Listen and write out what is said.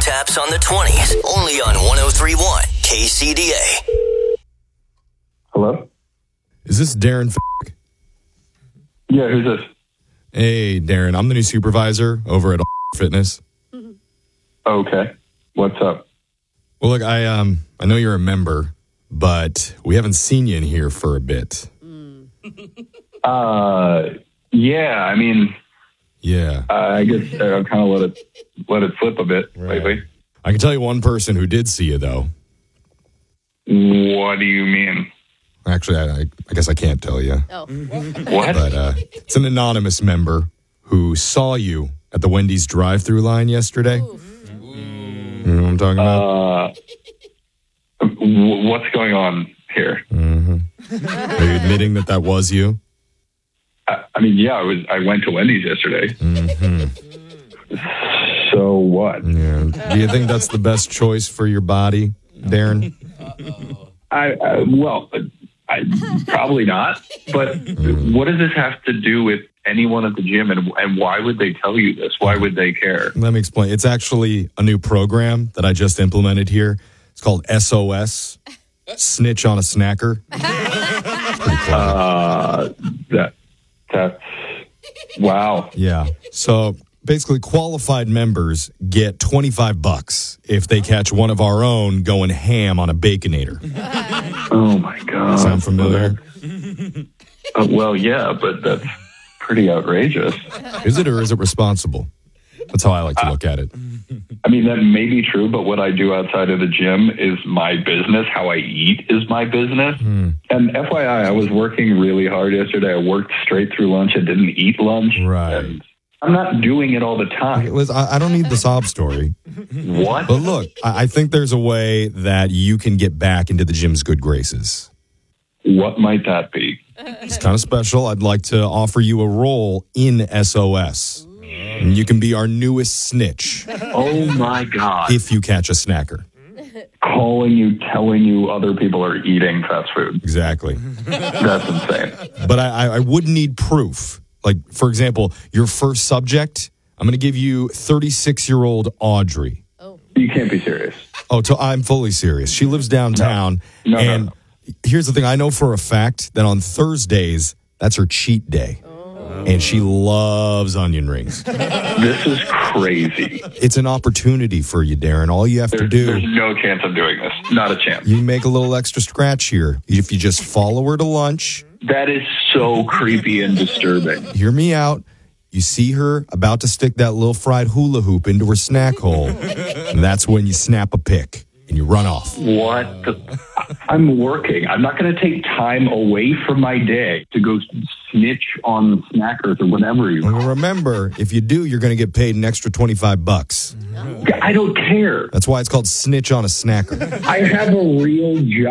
mishaps on the 20s. Only on 103.1 KCDA. Hello? Is this Darren? Yeah, who's this? Hey, Darren. I'm the new supervisor over at Fitness. Okay. What's up? Well, look, I know you're a member, but we haven't seen you in here for a bit. Yeah, I mean, Yeah. I guess I've kind of let it slip a bit lately. I can tell you one person who did see you, though. What do you mean? Actually, I guess I can't tell you. Oh. What? But it's an anonymous member who saw you at the Wendy's drive-thru line yesterday. You know what I'm talking about? What's going on here? Are you admitting that was you? I mean, yeah, I went to Wendy's yesterday. So what? Yeah. Do you think that's the best choice for your body, Darren? Well, probably not. But what does this have to do with anyone at the gym, and why would they tell you this? Why would they care? Let me explain. It's actually a new program that I just implemented here. It's called SOS, Snitch on a Snacker. Pretty clever. That's wow. Yeah. So basically, qualified members get $25 if they catch one of our own going ham on a Baconator. Oh my God. Sound familiar? Well, yeah, but that's pretty outrageous. Is it, or is it responsible? That's how I like to look at it. I mean, that may be true, but what I do outside of the gym is my business. How I eat is my business. And FYI, I was working really hard yesterday. I worked straight through lunch. I didn't eat lunch. Right. And I'm not doing it all the time. I don't need the sob story. What? But look, I think there's a way that you can get back into the gym's good graces. What might that be? It's kind of special. I'd like to offer you a role in SOS. And you can be our newest snitch Oh my God. if you catch a snacker. Calling you, telling you other people are eating fast food. Exactly. That's insane. But I would need proof. Like, for example, your first subject, I'm going to give you 36-year-old Audrey. You can't be serious. Oh, I'm fully serious. She lives downtown. No. And here's the thing. I know for a fact that on Thursdays, that's her cheat day. And she loves onion rings. This is crazy. It's an opportunity for you, Darren. All you have to There's do, no chance of doing this. Not a chance. you make a little extra scratch here. If you just follow her to lunch, That is so creepy and disturbing. hear me out. You see her about to stick that little fried hula hoop into her snack hole. And that's when you snap a pic and you run off. What? I'm working. I'm not going to take time away from my day to go snitch on snackers or whatever you And want. remember, if you do, you're going to get paid an extra $25. I don't care. That's why it's called snitch on a snacker. I have a real job.